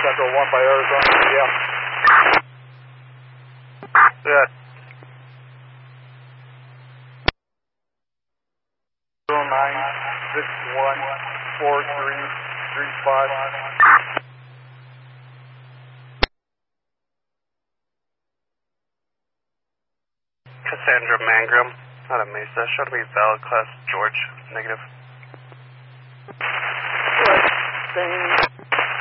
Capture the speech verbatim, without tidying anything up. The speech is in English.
Central one by Arizona, yeah. Good. zero nine six one four three three five. Cassandra Mangrum, out of Mesa. Show to be valid class George, negative. Good. Same.